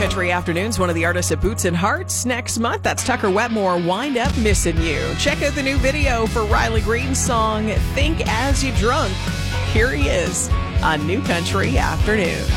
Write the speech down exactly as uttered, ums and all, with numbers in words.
Country Afternoons, one of the artists at Boots and Hearts. Next month, that's Tucker Wetmore, Wind Up Missing You. Check out the new video for Riley Green's song, Think As You Drunk. Here he is on New Country Afternoon.